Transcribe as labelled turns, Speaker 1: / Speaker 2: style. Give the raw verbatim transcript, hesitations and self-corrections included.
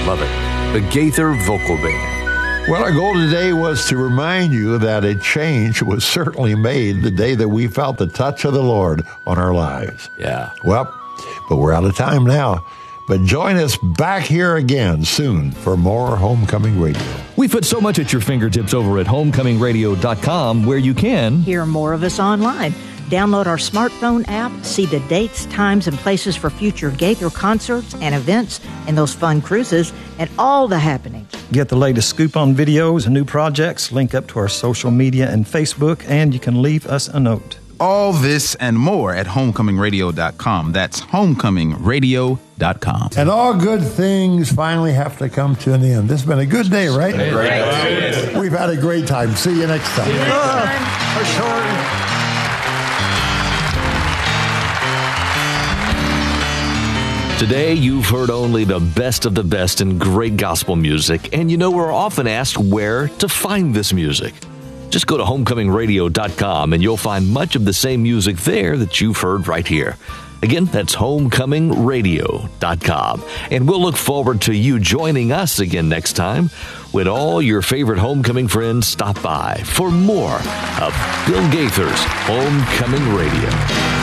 Speaker 1: love it. The Gaither Vocal Band.
Speaker 2: Well, our goal today was to remind you that a change was certainly made the day that we felt the touch of the Lord on our lives.
Speaker 1: Yeah.
Speaker 2: Well, but we're out of time now. But join us back here again soon for more Homecoming Radio.
Speaker 3: We put so much at your fingertips over at homecoming radio dot com, where you can
Speaker 4: hear more of us online. Download our smartphone app, see the dates, times, and places for future Gaither concerts and events and those fun cruises and all the happenings.
Speaker 5: Get the latest scoop on videos and new projects, link up to our social media and Facebook, and you can leave us a note.
Speaker 6: All this and more at homecoming radio dot com. That's homecoming radio dot com.
Speaker 2: And all good things finally have to come to an end. This has been a good day, right?
Speaker 6: Great.
Speaker 2: We've had a great time. See you next time.
Speaker 4: See you next time.
Speaker 1: Today, you've heard only the best of the best in great gospel music, and you know we're often asked where to find this music. Just go to homecoming radio dot com and you'll find much of the same music there that you've heard right here. Again, that's homecoming radio dot com. And we'll look forward to you joining us again next time when all your favorite homecoming friends stop by for more of Bill Gaither's Homecoming Radio.